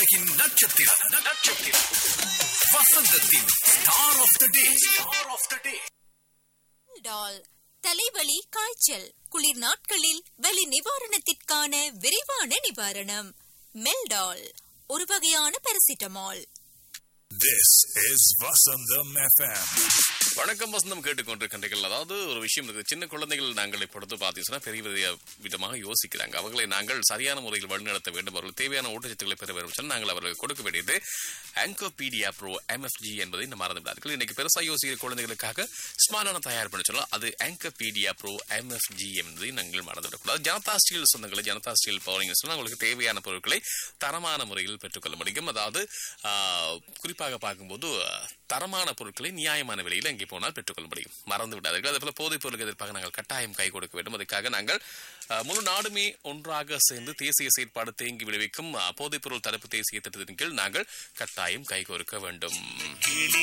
உலகின் நட்சத்திரம் வசந்தத்தின் ஸ்டார் ஆஃப் த டே. டால் தலைவலி காய்ச்சல் குளிர் நாட்களில் வலி நிவாரணத்திற்கான விரைவான நிவாரணம் மெல்டால், ஒரு வகையான paracetamol. This is Vasandam FM. வணக்கம் வசந்தம் கேட்டுக்கொண்டிருக்கின்றீர்கள். அதாவது ஒரு விஷயம் இருக்கு, சின்ன குழந்தைகள் நாங்கள் இப்பொழுது பார்த்தீங்கன்னா பெரிய பெரிய விதமாக யோசிக்கிறாங்க. அவர்களை நாங்கள் சரியான முறையில் வழிநடத்த வேண்டும், அவர்கள் தேவையான ஊட்டச்சத்துக்களை பெற வேண்டும். நாங்கள் அவர்களுக்கு கொடுக்க வேண்டியது ஆங்கோபீடியா ப்ரோ MFG என்பதை நம்ம மறந்து விடாதீர்கள். இன்னைக்கு பெருசாக யோசிக்கிற குழந்தைகளுக்காக ஸ்மாலான தயார் பண்ண சொல்லலாம், அது ஆங்கோபீடியா ப்ரோ MFG என்பதை நாங்கள் மறந்துவிடக்கூடாது. ஜனதா ஸ்டீல் சொந்தங்களை, ஜனதா ஸ்டீல் பவரிங் சொன்னால் உங்களுக்கு தேவையான பொருட்களை தரமான முறையில் பெற்றுக்கொள்ள முடியும். அதாவது குறிப்பாக பார்க்கும்போது தரமான பொருட்களை நியாயமான விலையில் எங்கே போனால் பெற்றுக்கொள்ள முடியும், மறந்து விடாதீர்கள். அதே போல போதைப் பொருளுக்கு எதிர்ப்பாக நாங்கள் கட்டாயம் கை கொடுக்க வேண்டும். அதுக்காக நாங்கள் முழு நாடுமே ஒன்றாக சேர்ந்து தேசிய செயற்பாடு தேங்கி விளைவிக்கும் போதைப் பொருள் தடுப்பு தேசிய திட்டத்தின் கீழ் நாங்கள் கட்டாயம் கை கொடுக்க வேண்டும்.